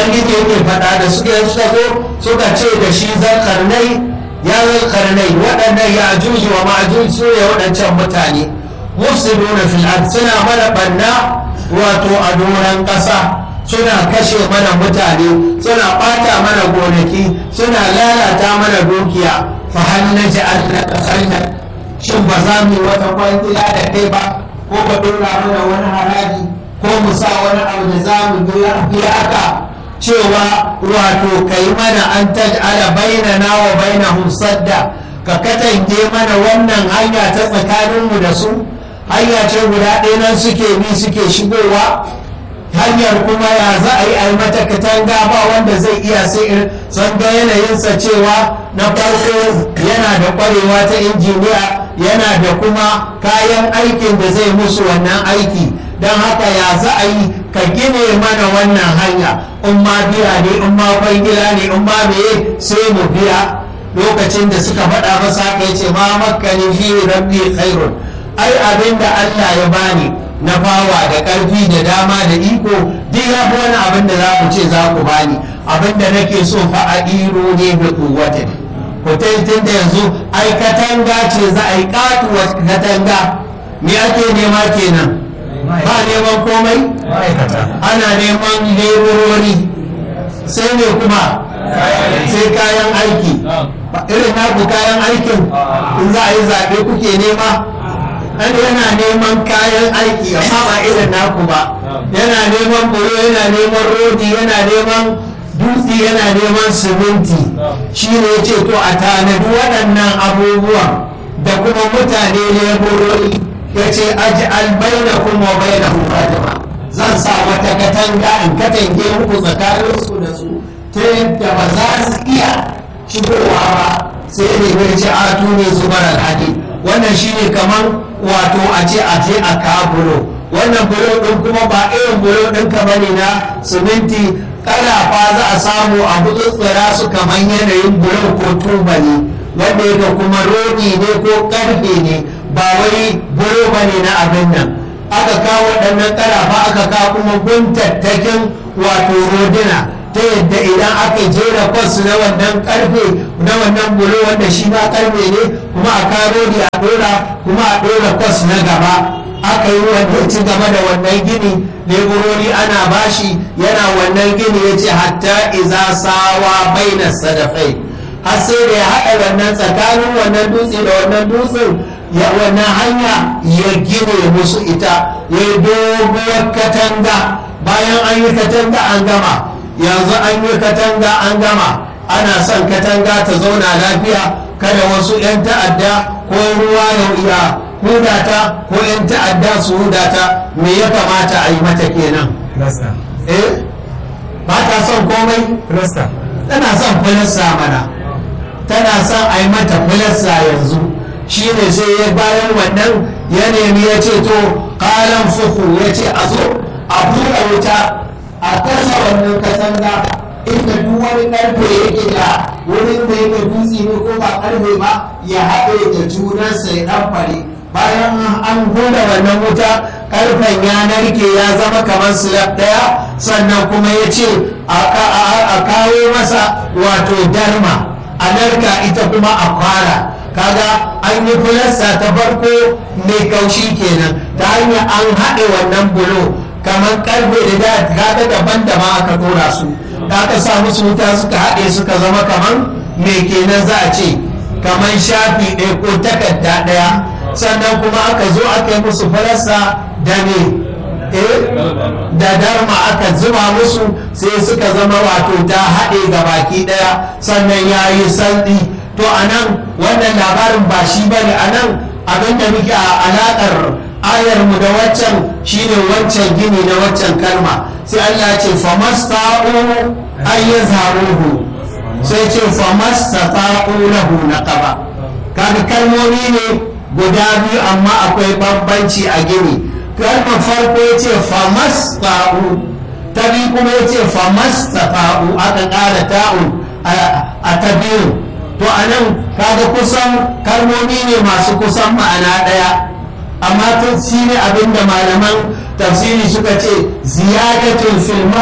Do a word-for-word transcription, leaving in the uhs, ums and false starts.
ubangiji yake faɗa da suka yi suka zo suka ce da shi zalkarnai ya zalkarnai waɗannan ya ajuji wa ma'ajuji su ne waɗancan mutane mufsiduna fil ard suna mana banna wato a doron ƙasa suna kashe mana mutane suna ɓata mana gonaki suna lalata mana dukiya fa hal naj'al laka khayran shin ba za mu yi wata kwantila da kai ba ko ba dora mana wani haraji ko mu sa wani abu da za mu biya aka cewa wato kai mana an taj'ala bainana wa bainahum sadda ka katange mana wannan hanya ta tsakaninmu da su hanya ce guda ɗaya nan suke bi suke shigowa hanyar kuma ya za a yi a mata katanga ba wanda zai iya sai san ga yanayinsa cewa na farko yana da kwarewa ta injiniya yana da kuma kayan aikin da zai musu wannan aiki don haka ya za a yi ka gine mana wannan hanya in ma biya ne in ma kwangila ne in ma meye sai mu biya lokacin da suka faɗa masa haka ya ce ma makkani fi rabbi khairun ai abin da Allah ya bani na fawa da ƙarfi da dama da iko duk ya fi wani abin da za ku ce za ku bani abin da nake so fa a iro ne da kuwatin ku tun da yanzu ai katanga ce za a yi katuwa katanga me ake nema kenan ba neman komai ana neman leburori sai ne kuma sai kayan aiki irin naku kayan aikin in za a yi zaɓe kuke nema an yana neman kayan aiki amma ba irin naku ba yana neman bulo yana neman rodi yana neman dutse yana neman siminti shi ne ya ce to a tanadi waɗannan abubuwan da kuma mutane ne burori ya ce aji albaina kuma baina hukadama zan sa wata katanga in katange muku tsakaninsu da su ta yadda ba za su iya shigowa ba sai ne bai ci atu ne zubar alhadi wannan shine kamar wato a ce a je a ka bulo wannan bulo din kuma ba irin bulo din ka bane na siminti karafa za a samu a gutsutsura su kamar yanayin bulo ko tubali wanda yake kuma rodi ne ko karfe ne ba wai bulo bane na abin nan aka kawo waɗannan karafa aka kawo kuma guntattakin wato rodina ta yadda idan aka jera kwas na wannan karfe na wannan bulo wanda shi ma karfe ne kuma a karo da a dora kuma a dora kwas na gaba aka yi wanda ci gaba da wannan gini leburori ana bashi yana wannan gini ya ce hatta iza sawa baina sadafai har sai da ya haɗa wannan tsakanin wannan dutse da wannan dutsen ya wannan hanya ya gine musu ita ya yi doguwar katanga bayan an yi katanga an gama yanzu an yi katanga an gama ana son katanga ta zauna lafiya kada wasu 'yan ta'adda ko ruwa ya iya hudata ko 'yan ta'adda su hudata me ya kamata a yi mata kenan eh ba ta son komai tana son filasta mana tana son a yi mata filasta yanzu shine sai ya bayan wannan ya nemi ya ce to kalan fuku ya ce a zo a buɗe wuta a kasa wannan katanga inda duk wani karfe yake da wurin da yake dutse ne ko ba karfe ba ya haɗe da junansa ya ɗan fare bayan an hula wannan wuta karfen ya narke ya zama kamar slab ɗaya sannan kuma ya ce a kawo masa wato darma a narka ita kuma a kwara kaga an yi filasta ta farko mai kaushi kenan ta hanyar an haɗe wannan bulo kamar karfe da da kaga daban da ma aka dora su da aka sa musu wuta suka haɗe suka zama kamar me kenan za a ce kamar shafi ɗaya ko takarda ɗaya sannan kuma aka zo aka yi musu falasa da ne da darma aka zuba musu sai suka zama wato ta haɗe ga baki ɗaya sannan ya yi sandi to a nan wannan labarin ba shi ba ne a nan abinda muke a alaƙar ayar mu da waccan shine wancan gini na waccan kalma sai Allah ce famasta'u ay yazharuhu sai ce famasta'u lahu naqaba kaga kalmomi ne guda biyu amma akwai bambanci a gini kalmar farko yace famasta'u ta biyu kuma yace famasta'u aka ƙara ta'un a ta biyu to anan kaga kusan kalmomi ne masu kusan ma'ana ɗaya amma tun shi ne abinda malaman tafsiri suka ce ziyadatun filma